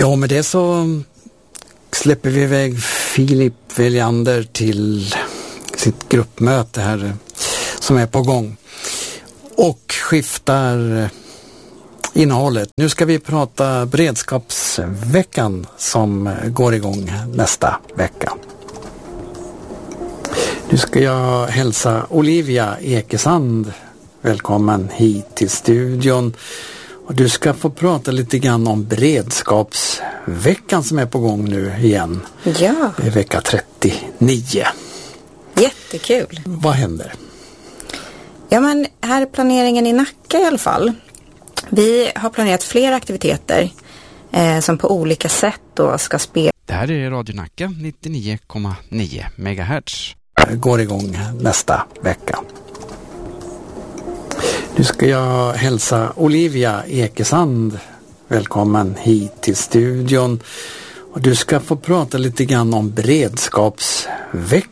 Ja, med det så släpper vi iväg Filip Weljander till sitt gruppmöte här som är på gång och skiftar innehållet. Nu ska vi prata beredskapsveckan som går igång nästa vecka. Nu ska jag hälsa Olivia Ekesand välkommen hit till studion. Och du ska få prata lite grann om beredskapsveckan som är på gång nu igen. Ja. Det är vecka 39. Jättekul. Vad händer? Ja, men här är planeringen i Nacka i alla fall. Vi har planerat flera aktiviteter som på olika sätt då ska spela. Det här är Radio Nacka 99,9 MHz. Går igång nästa vecka. Nu ska jag hälsa Olivia Ekesand välkommen hit till studion. Och du ska få prata lite grann om beredskapsveckan.